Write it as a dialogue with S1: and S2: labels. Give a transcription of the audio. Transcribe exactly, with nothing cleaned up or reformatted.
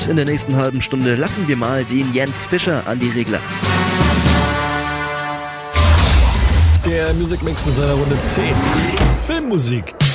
S1: und in der nächsten halben Stunde lassen wir mal den Jens Fischer an die Regler.
S2: Der Music Mix mit seiner Runde zehn. Filmmusik.